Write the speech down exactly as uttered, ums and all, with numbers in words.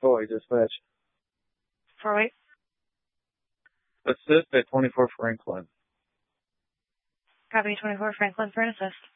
Troy, dispatch. Troy. Assist at twenty-four Franklin. Copy twenty-four Franklin for an assist.